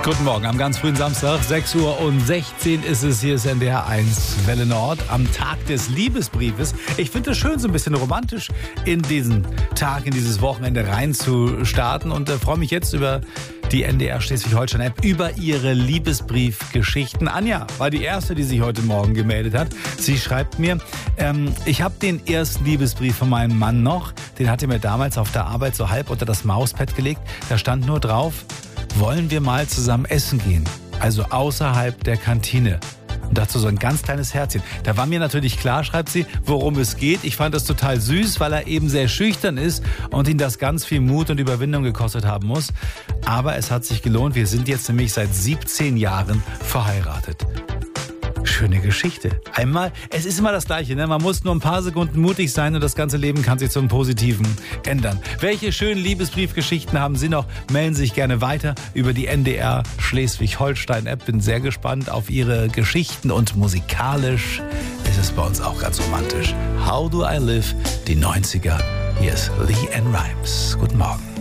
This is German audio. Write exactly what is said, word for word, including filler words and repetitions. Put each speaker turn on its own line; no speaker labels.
Guten Morgen, am ganz frühen Samstag, sechs Uhr sechzehn ist es, hier ist N D R eins Welle Nord am Tag des Liebesbriefes. Ich finde es schön, so ein bisschen romantisch in diesen Tag, in dieses Wochenende reinzustarten und äh, freue mich jetzt über die N D R Schleswig-Holstein-App, über ihre Liebesbriefgeschichten. Anja war die erste, die sich heute Morgen gemeldet hat. Sie schreibt mir, ähm, ich habe den ersten Liebesbrief von meinem Mann noch, den hat er mir damals auf der Arbeit so halb unter das Mauspad gelegt. Da stand nur drauf: Wollen wir mal zusammen essen gehen? Also außerhalb der Kantine. Und dazu so ein ganz kleines Herzchen. Da war mir natürlich klar, schreibt sie, worum es geht. Ich fand das total süß, weil er eben sehr schüchtern ist und ihn das ganz viel Mut und Überwindung gekostet haben muss. Aber es hat sich gelohnt. Wir sind jetzt nämlich seit siebzehn Jahren verheiratet. Schöne Geschichte. Einmal, es ist immer das Gleiche, ne? Man muss nur ein paar Sekunden mutig sein und das ganze Leben kann sich zum Positiven ändern. Welche schönen Liebesbriefgeschichten haben Sie noch? Melden Sie sich gerne weiter über die N D R Schleswig-Holstein-App. Bin sehr gespannt auf Ihre Geschichten und musikalisch ist es bei uns auch ganz romantisch. How Do I Live? Die neunziger. Hier ist LeAnn Rimes. Guten Morgen.